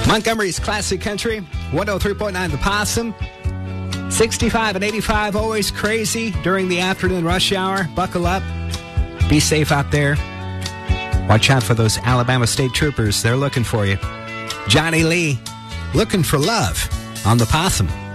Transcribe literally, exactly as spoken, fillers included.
Montgomery's Classic Country, one oh three point nine The Possum. sixty-five and eighty-five, always crazy during the afternoon rush hour. Buckle up. Be safe out there. Watch out for those Alabama State Troopers. They're looking for you. Johnny Lee, Looking for Love on The Possum.